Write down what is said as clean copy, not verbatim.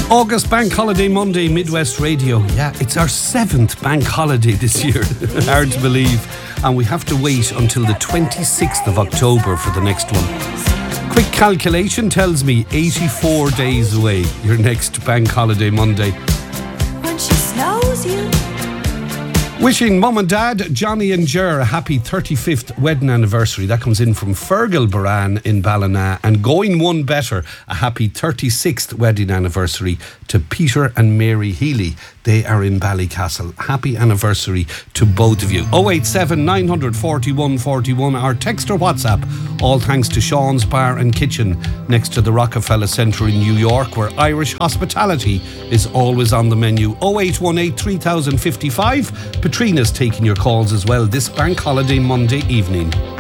August Bank Holiday Monday, Midwest Radio. Yeah, it's our 7th bank holiday this year. Hard to believe. And we have to wait until the 26th of October for the next one. Quick calculation tells me 84 days away, your next bank holiday Monday. When she snows you. Wishing Mum and Dad, Johnny and Ger, a happy 35th wedding anniversary. That comes in from Fergal Baran in Ballina. And going one better, a happy 36th wedding anniversary to Peter and Mary Healy. They are in Ballycastle. Happy anniversary to both of you. 087 941 41, our text or WhatsApp. All thanks to Sean's Bar and Kitchen next to the Rockefeller Centre in New York, where Irish hospitality is always on the menu. 0818 3055. Patrina's taking your calls as well this bank holiday Monday evening.